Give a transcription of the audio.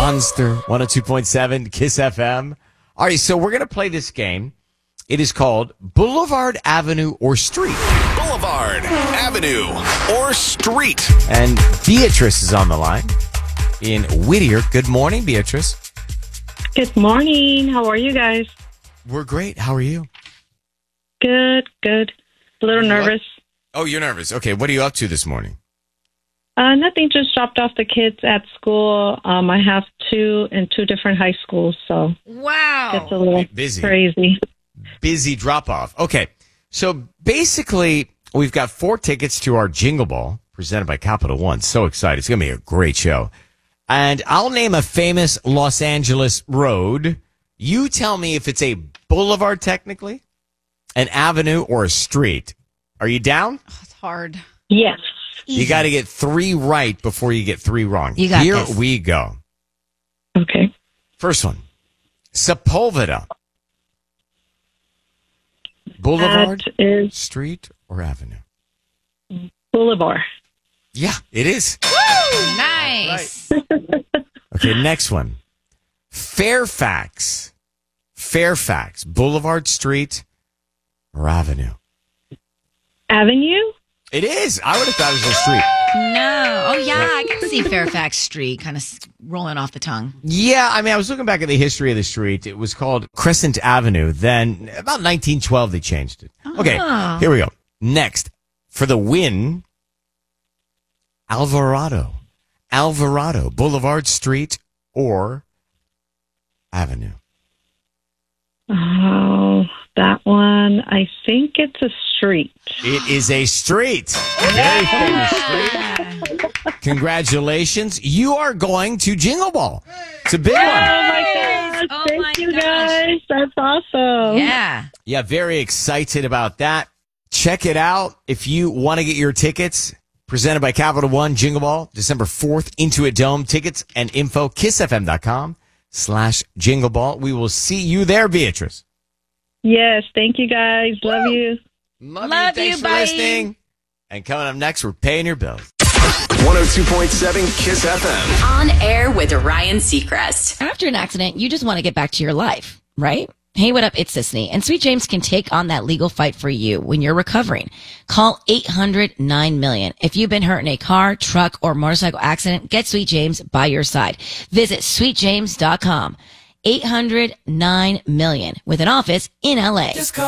Monster 102.7 Kiss FM. All right, so we're going to play this game. It is called Boulevard, Avenue, or Street. Boulevard, Avenue, or Street. And Beatrice is on the line in Whittier. Good morning, Beatrice. Good morning. How are you guys? We're great. How are you? Good. A little nervous. Oh, you're nervous. Okay, what are you up to this morning? Nothing. Just dropped off the kids at school. I have two in two different high schools, so Wow. it's a little Busy. crazy. Busy drop-off. Okay, so basically, we've got 4 tickets to our Jingle Ball presented by Capital One. So excited. It's going to be a great show. And I'll name a famous Los Angeles road. You tell me if it's a boulevard technically, an avenue, or a street. Are you down? It's hard. Yes. You got to get 3 right before you get 3 wrong. You got Here this. we go. Okay. First one. Sepulveda. Boulevard, That is street, or avenue? Boulevard. Yeah, it is. Woo! Nice. Okay, next one. Fairfax. Fairfax. Boulevard, street, or avenue? Avenue? It is. I would have thought it was a street. No. Oh, yeah. I can see Fairfax Street kind of rolling off the tongue. Yeah, I mean, I was looking back at the history of the street. It was called Crescent Avenue. Then, about 1912, they changed it. Okay, here we go. Next, for the win, Alvarado. Alvarado, Boulevard, street, or avenue? Oh, that one. I think it's a street. It is a street. Very famous street. Congratulations. You are going to Jingle Ball. It's a big one. Oh, my gosh. Oh, Thank my you, gosh. guys. That's awesome. Yeah. Yeah, very excited about that. Check it out. If you want to get your tickets, presented by Capital One, Jingle Ball, December 4th, Intuit Dome. Tickets and info, kissfm.com/Jingle Ball. We will see you there, Beatrice. Yes. Thank you, guys. Love you. Love you, Thanks for buddy. listening. And coming up next, we're paying your bills. 102.7 Kiss FM. On air with Ryan Seacrest. After an accident, you just want to get back to your life, right? Hey, what up? It's Sisney. And Sweet James can take on that legal fight for you when you're recovering. Call 800-9-MILLION. If you've been hurt in a car, truck, or motorcycle accident, get Sweet James by your side. Visit sweetjames.com. 800-9-MILLION with an office in LA.